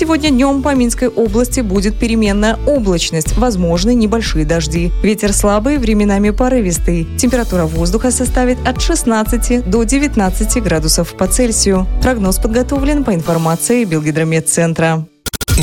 Сегодня днем по Минской области будет переменная облачность, возможны небольшие дожди. Ветер слабый, временами порывистый. Температура воздуха составит от 16 до 19 градусов по Цельсию. Прогноз подготовлен по информации Белгидрометцентра.